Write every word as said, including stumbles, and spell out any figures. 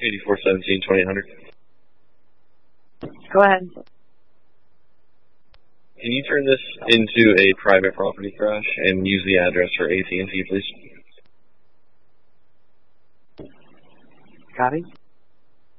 eighty-four seventeen, twenty hundred. Go ahead. Can you turn this into a private property crash and use the address for A T and T, please? Copy.